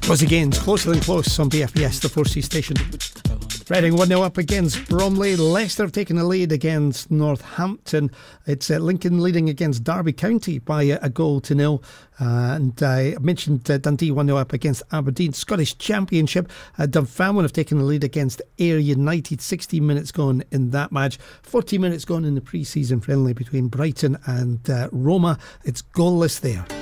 Was again closer than close on BFBS, the 4C station. Reading 1-0 up against Bromley. Leicester have taken the lead against Northampton. It's Lincoln leading against Derby County by a goal to nil. And I mentioned Dundee 1-0 up against Aberdeen. Scottish Championship, Dunfermline have taken the lead against Ayr United. 60 minutes gone in that match. 40 minutes gone in the pre-season friendly between Brighton and Roma. It's goalless there.